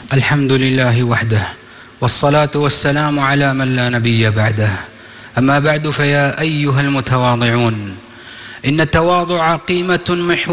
الحمد لله وحده، والصلاة والسلام على من لا نبي بعده. أما بعد، فيا أيها المتواضعون، إن التواضع قيمة محورية